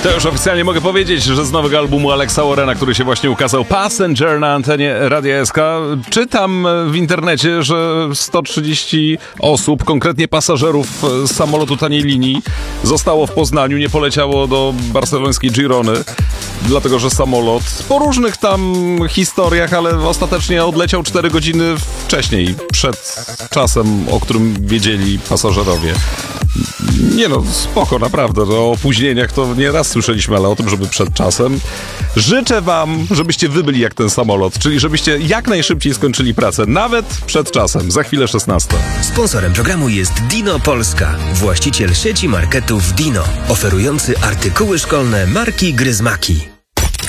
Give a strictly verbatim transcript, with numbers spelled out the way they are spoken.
To już oficjalnie mogę powiedzieć, że z nowego albumu Alexa Warrena, który się właśnie ukazał, Passenger na antenie Radia S K, czytam w internecie, że sto trzydzieści osób, konkretnie pasażerów z samolotu taniej linii, zostało w Poznaniu, nie poleciało do barcelońskiej Girony, dlatego że samolot po różnych tam historiach, ale ostatecznie odleciał cztery godziny wcześniej, przed czasem, o którym wiedzieli pasażerowie. Nie no, spoko, naprawdę. O opóźnieniach to nie raz słyszeliśmy, ale o tym, żeby przed czasem. Życzę wam, żebyście wy byli jak ten samolot, czyli żebyście jak najszybciej skończyli pracę, nawet przed czasem. Za chwilę szesnasta. Sponsorem programu jest Dino Polska, właściciel sieci marketów Dino, oferujący artykuły szkolne marki Gryzmaki.